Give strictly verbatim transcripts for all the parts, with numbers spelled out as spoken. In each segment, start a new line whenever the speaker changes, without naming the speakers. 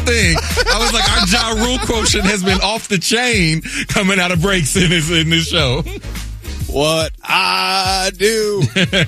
thing. I was like, our Ja Rule quotient has been off the chain coming out of breaks in this in this show.
What I do,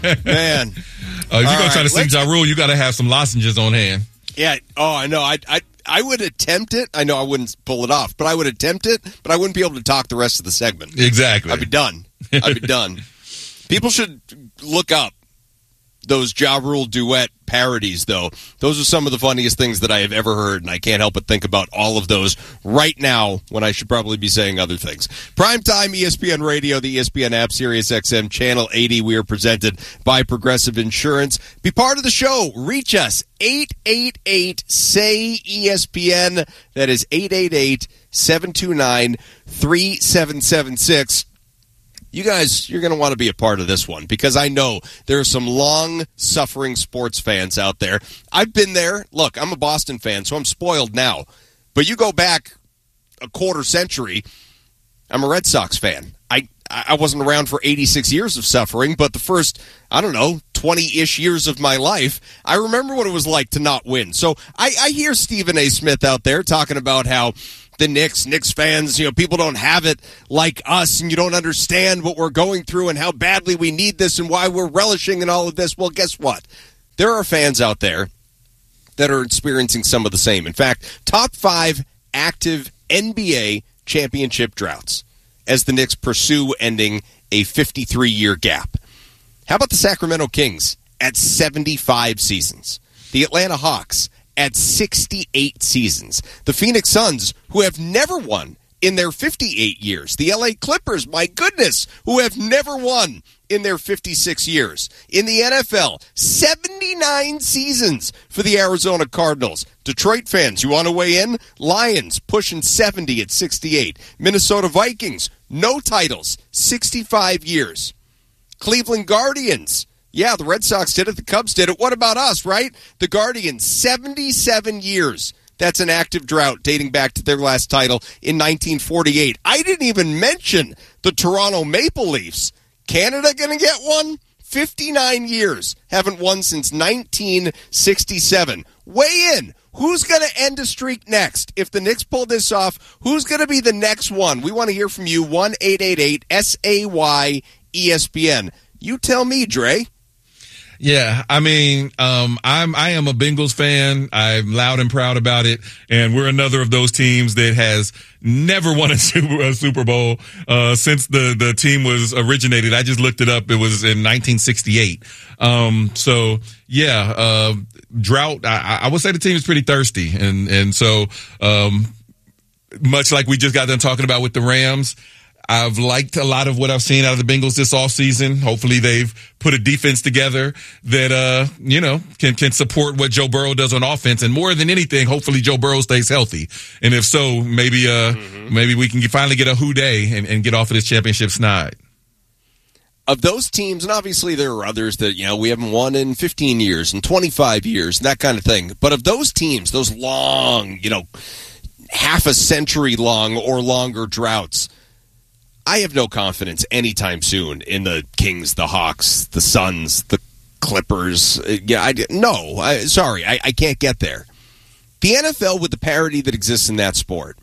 man.
Uh, if you're gonna
right,
try to sing Ja Rule, you got to have some lozenges on hand.
Yeah. Oh, I know. I I I would attempt it. I know I wouldn't pull it off, but I would attempt it. But I wouldn't be able to talk the rest of the segment.
Exactly.
I'd be done. I'd be done. People should look up those Ja Rule duet parodies, though. Those are some of the funniest things that I have ever heard, and I can't help but think about all of those right now when I should probably be saying other things. Primetime E S P N Radio, the E S P N app, Sirius X M, Channel eighty. We are presented by Progressive Insurance. Be part of the show. Reach us, eight eight eight, S A Y, E S P N. That is eight eight eight, seven two nine, three seven seven six. You guys, you're going to want to be a part of this one because I know there are some long-suffering sports fans out there. I've been there. Look, I'm a Boston fan, so I'm spoiled now. But you go back a quarter century, I'm a Red Sox fan. I, I wasn't around for eighty-six years of suffering, but the first, I don't know, twenty-ish years of my life, I remember what it was like to not win. So I, I hear Stephen A. Smith out there talking about how the Knicks, Knicks fans, you know, people don't have it like us, and you don't understand what we're going through and how badly we need this and why we're relishing in all of this. Well, guess what? There are fans out there that are experiencing some of the same. In fact, top five active N B A championship droughts as the Knicks pursue ending a fifty-three-year gap. How about the Sacramento Kings at seventy-five seasons? The Atlanta Hawks at sixty-eight seasons. The Phoenix Suns, who have never won in their fifty-eight years. The L A Clippers, my goodness, who have never won in their fifty-six years. In the N F L, seventy-nine seasons for the Arizona Cardinals. Detroit fans, you want to weigh in? Lions pushing seventy at sixty-eight. Minnesota Vikings, no titles, sixty-five years. Cleveland Guardians, yeah, the Red Sox did it. The Cubs did it. What about us, right? The Guardians, seventy-seven years. That's an active drought dating back to their last title in nineteen forty-eight. I didn't even mention the Toronto Maple Leafs. Canada going to get one? fifty-nine years. Haven't won since nineteen sixty-seven. Weigh in. Who's going to end a streak next? If the Knicks pull this off, who's going to be the next one? We want to hear from you. one eight eight eight S A Y E S P N. You tell me, Dre.
Yeah, I mean, um, I'm I am a Bengals fan. I'm loud and proud about it, and we're another of those teams that has never won a Super, a Super Bowl uh, since the the team was originated. I just looked it up; it was in nineteen sixty-eight. Um, so yeah, uh, drought. I, I would say the team is pretty thirsty, and and so um, much like we just got done talking about with the Rams. I've liked a lot of what I've seen out of the Bengals this offseason. Hopefully they've put a defense together that, uh, you know, can, can support what Joe Burrow does on offense. And more than anything, hopefully Joe Burrow stays healthy. And if so, maybe, uh, mm-hmm. maybe we can finally get a who day and, and get off of this championship snide.
Of those teams, and obviously there are others that, you know, we haven't won in fifteen years and twenty-five years and that kind of thing. But of those teams, those long, you know, half a century long or longer droughts, I have no confidence anytime soon in the Kings, the Hawks, the Suns, the Clippers. Yeah, I no, I, sorry, I, I can't get there. The N F L, with the parity that exists in that sport,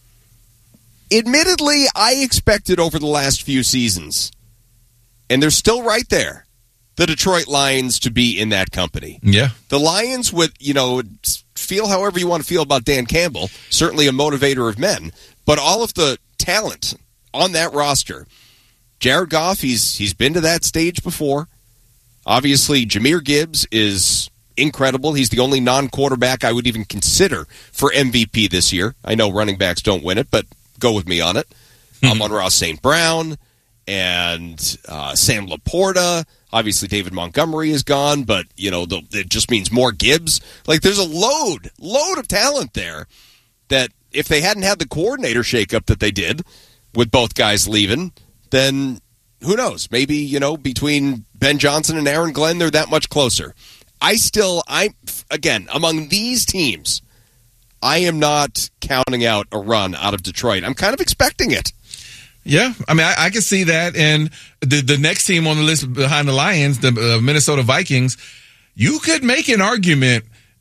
admittedly, I expected over the last few seasons, and they're still right there, the Detroit Lions to be in that company.
Yeah,
the Lions, with you know, feel however you want to feel about Dan Campbell, certainly a motivator of men, but all of the talent on that roster. Jared Goff, he's he's been to that stage before. Obviously, Jahmyr Gibbs is incredible. He's the only non-quarterback I would even consider for M V P this year. I know running backs don't win it, but go with me on it. Mm-hmm. Amon-Ra Saint Brown and uh, Sam Laporta. Obviously, David Montgomery is gone, but you know the, it just means more Gibbs. Like there's a load, load of talent there that if they hadn't had the coordinator shakeup that they did, with both guys leaving, then who knows? Maybe, you know, between Ben Johnson and Aaron Glenn, they're that much closer. I still, I again, among these teams, I am not counting out a run out of Detroit. I'm kind of expecting it.
Yeah, I mean, I, I can see that. And the the next team on the list behind the Lions, the uh, Minnesota Vikings, you could make an argument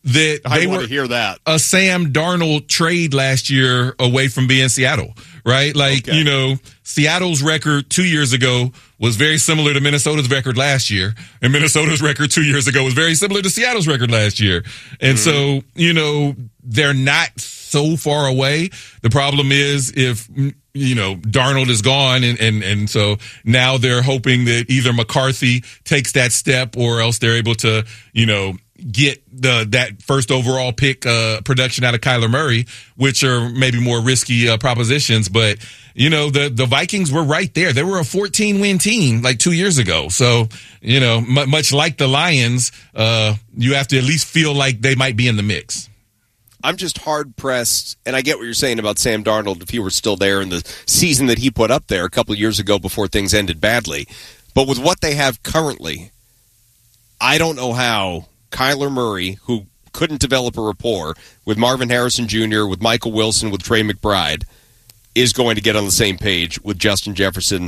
that
I
they
want
were
to hear that.
a Sam Darnold trade last year away from being Seattle, right? Like,
Okay.
you know, Seattle's record two years ago was very similar to Minnesota's record last year. And Minnesota's record two years ago was very similar to Seattle's record last year. And mm-hmm. so, you know, they're not so far away. The problem is if, you know, Darnold is gone. And, and, and so now they're hoping that either McCarthy takes that step or else they're able to, you know, get the that first overall pick uh, production out of Kyler Murray, which are maybe more risky uh, propositions. But, you know, the, the Vikings were right there. They were a fourteen-win team like two years ago. So, you know, m- much like the Lions, uh, you have to at least feel like they might be in the mix.
I'm just hard-pressed, and I get what you're saying about Sam Darnold if he were still there in the season that he put up there a couple of years ago before things ended badly. But with what they have currently, I don't know how Kyler Murray, who couldn't develop a rapport with Marvin Harrison Junior, with Michael Wilson, with Trey McBride, is going to get on the same page with Justin Jefferson,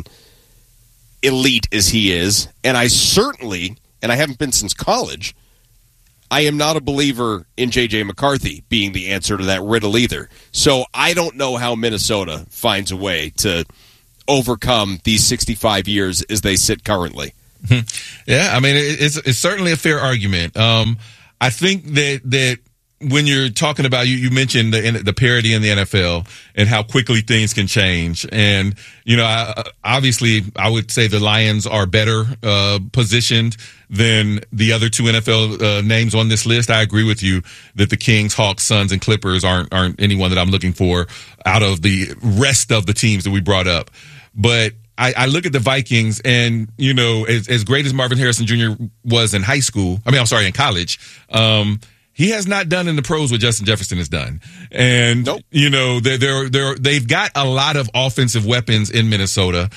elite as he is. And I certainly, and I haven't been since college, I am not a believer in J J McCarthy being the answer to that riddle either. So I don't know how Minnesota finds a way to overcome these sixty-five years as they sit currently.
Yeah, I mean, it's it's certainly a fair argument. Um, I think that that when you're talking about, you, you mentioned the the parity in the N F L and how quickly things can change. And, you know, I, obviously I would say the Lions are better uh, positioned than the other two N F L uh, names on this list. I agree with you that the Kings, Hawks, Suns, and Clippers aren't aren't anyone that I'm looking for out of the rest of the teams that we brought up. But I, I look at the Vikings and, you know, as, as great as Marvin Harrison Junior was in high school, I mean, I'm sorry, in college, um, he has not done in the pros what Justin Jefferson has done. And,
nope.
you know, they're, they're, they're, they've got a lot of offensive weapons in Minnesota.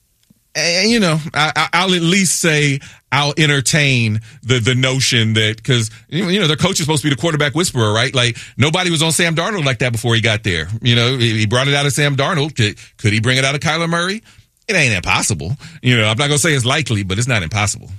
And, you know, I, I'll at least say I'll entertain the, the notion that, because, you know, their coach is supposed to be the quarterback whisperer, right? Like, nobody was on Sam Darnold like that before he got there. You know, he brought it out of Sam Darnold. Could, could he bring it out of Kyler Murray? It ain't impossible. You know, I'm not going to say it's likely, but it's not impossible.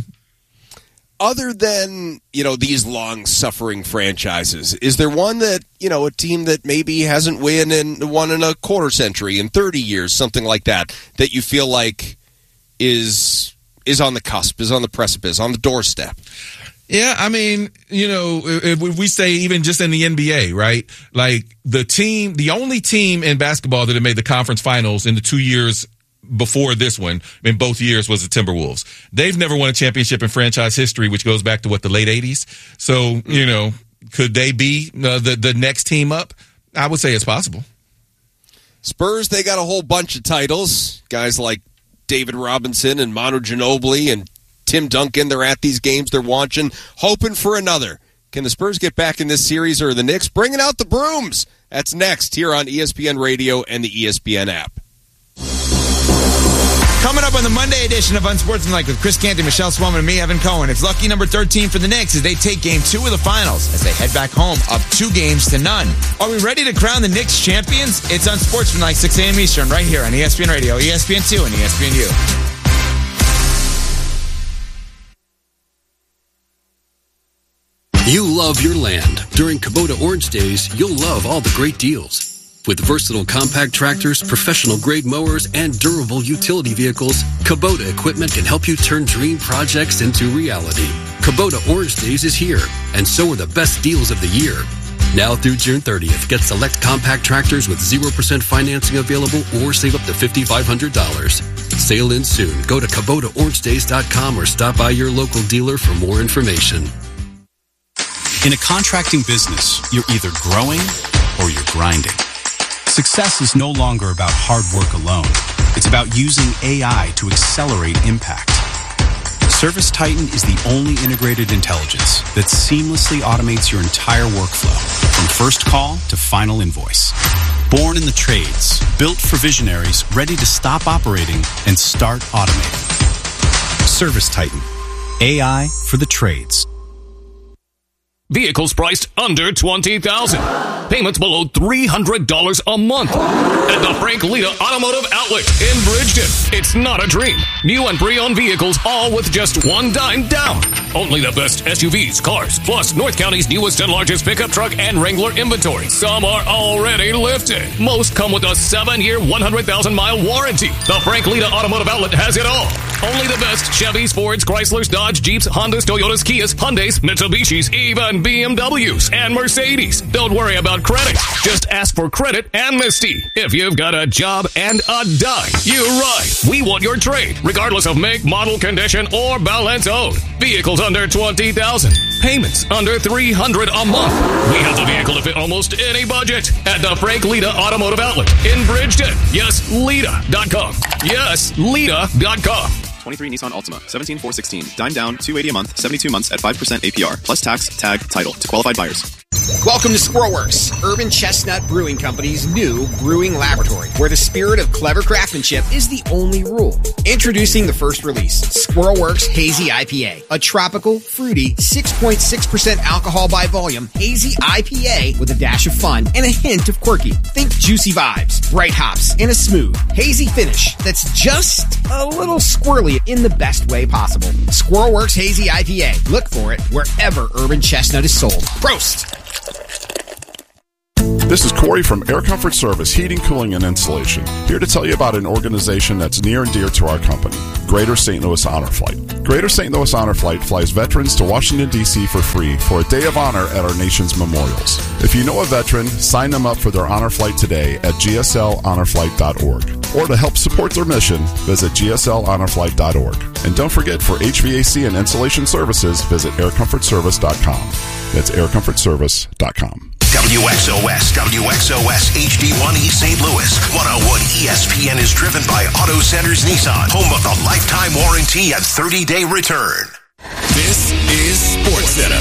Other than, you know, these long-suffering franchises, is there one that, you know, a team that maybe hasn't won in won in a quarter century, in thirty years, something like that, that you feel like is is on the cusp, is on the precipice, on the doorstep?
Yeah, I mean, you know, if we say even just in the N B A, right? Like, the team, the only team in basketball that had made the conference finals in the two years before this one, in both years, was the Timberwolves. They've never won a championship in franchise history, which goes back to, what, the late eighties? So, you know, could they be uh, the, the next team up? I would say it's possible.
Spurs, they got a whole bunch of titles. Guys like David Robinson and Manu Ginobili and Tim Duncan, they're at these games, they're watching, hoping for another. Can the Spurs get back in this series, or the Knicks bringing out the brooms? That's next here on E S P N Radio and the E S P N app.
Coming up on the Monday edition of Unsportsmanlike with Chris Canty, Michelle Swellman, and me, Evan Cohen. It's lucky number thirteen for the Knicks as they take game two of the finals as they head back home up two games to none. Are we ready to crown the Knicks champions? It's Unsportsmanlike, six a.m. Eastern, right here on E S P N Radio, E S P N two, and E S P N U.
You love your land. During Kubota Orange Days, you'll love all the great deals. With versatile compact tractors, professional-grade mowers, and durable utility vehicles, Kubota equipment can help you turn dream projects into reality. Kubota Orange Days is here, and so are the best deals of the year. Now through June thirtieth, get select compact tractors with zero percent financing available or save up to five thousand five hundred dollars. Sale ends soon. Go to Kubota Orange Days dot com or stop by your local dealer for more information.
In a contracting business, you're either growing or you're grinding. Success is no longer about hard work alone. It's about using A I to accelerate impact. ServiceTitan is the only integrated intelligence that seamlessly automates your entire workflow, from first call to final invoice. Born in the trades, built for visionaries ready to stop operating and start automating. ServiceTitan, A I for the trades.
Vehicles priced under twenty thousand dollars. Payments below three hundred dollars a month. At the Frank Lita Automotive Outlet in Bridgeton. It's not a dream. New and pre-owned vehicles, all with just one dime down. Only the best S U Vs, cars, plus North County's newest and largest pickup truck and Wrangler inventory. Some are already lifted. Most come with a seven-year, one hundred thousand mile warranty. The Frank Lita Automotive Outlet has it all. Only the best Chevys, Fords, Chryslers, Dodge, Jeeps, Hondas, Toyotas, Kias, Hyundais, Mitsubishis, even B M Ws and Mercedes. Don't worry about credit. Just ask for credit amnesty. If you've got a job and a dime, you're right. We want your trade, regardless of make, model, condition, or balance owed. Vehicles under twenty thousand dollars. Payments under three hundred dollars a month. We have the vehicle to fit almost any budget at the Frank Lita Automotive Outlet in Bridgeton. Yes, Lita dot com. Yes, Lita dot com.
twenty-three Nissan Altima, seventeen four sixteen, dime down, two hundred eighty dollars a month, seventy-two months at five percent A P R, plus tax, tag, title to qualified buyers.
Welcome to Squirrelworks, Urban Chestnut Brewing Company's new brewing laboratory, where the spirit of clever craftsmanship is the only rule. Introducing the first release, Squirrelworks Hazy I P A, a tropical, fruity, six point six percent alcohol by volume hazy I P A with a dash of fun and a hint of quirky. Think juicy vibes, bright hops, and a smooth, hazy finish that's just a little squirrely in the best way possible. Squirrelworks Hazy I P A. Look for it wherever Urban Chestnut is sold. Prost!
This is Corey from Air Comfort Service Heating, Cooling, and Insulation, here to tell you about an organization that's near and dear to our company, Greater Saint Louis Honor Flight. Greater Saint Louis Honor Flight flies veterans to Washington, D C for free for a day of honor at our nation's memorials. If you know a veteran, sign them up for their honor flight today at G S L honor flight dot org. Or to help support their mission, visit G S L honor flight dot org. And don't forget, for H V A C and insulation services, visit air comfort service dot com. That's air comfort service dot com.
W X O S, W X O S H D one East Saint Louis. one oh one E S P N is driven by Auto Centers Nissan, home of the lifetime warranty and thirty-day return.
This is SportsCenter.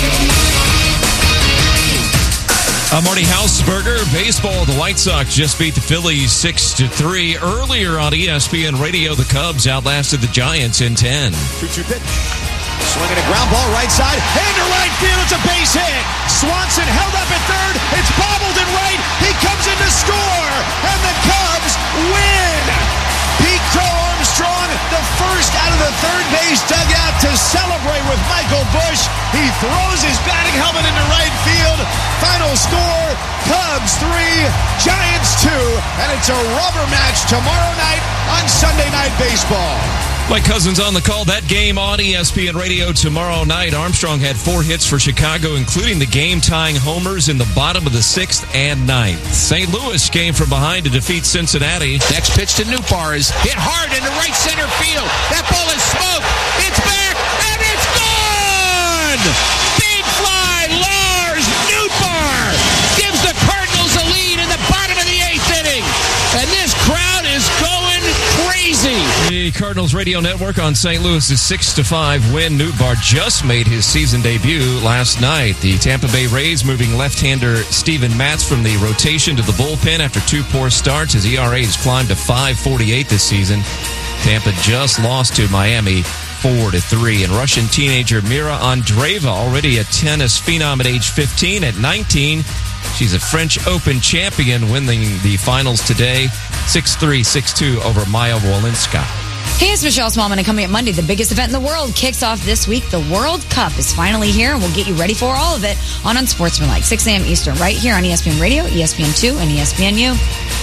I'm Marty Hausberger. Baseball, the White Sox just beat the Phillies six to three. Earlier on E S P N Radio, the Cubs outlasted the Giants in ten.
two two pitch. Swinging a ground ball right side. Into right field. It's a base hit. Swanson held up at third. It's bobbled in right. He comes in to score. And the Cubs win. Pete Crow Armstrong, the first out of the third base dugout to celebrate with Michael Busch. He throws his batting helmet into right field. Final score, Cubs three, Giants two. And it's a rubber match tomorrow night on Sunday Night Baseball.
Mike Cousins on the call. That game on E S P N Radio tomorrow night. Armstrong had four hits for Chicago, including the game-tying homers in the bottom of the sixth and ninth. Saint Louis came from behind to defeat Cincinnati.
Next pitch to Nootbaar is hit hard into right center field. That ball is smoked. It's back, and it's gone! Big fly, Lars Nootbaar gives the Cardinals a lead in the bottom of the eighth inning. And this crowd is going crazy.
The Cardinals Radio Network on Saint Louis' six to five win. Nootbaar just made his season debut last night. The Tampa Bay Rays moving left-hander Steven Matz from the rotation to the bullpen after two poor starts. His E R A has climbed to five forty-eight this season. Tampa just lost to Miami four to three. And Russian teenager Mira Andreeva, already a tennis phenom at age fifteen. At nineteen, she's a French Open champion, winning the finals today, six three, six two over Maya Wolinska.
Hey, it's Michelle Smallman, and coming up Monday, the biggest event in the world kicks off this week. The World Cup is finally here, and we'll get you ready for all of it on Unsportsmanlike, six a.m. Eastern, right here on E S P N Radio, E S P N two, and E S P N U.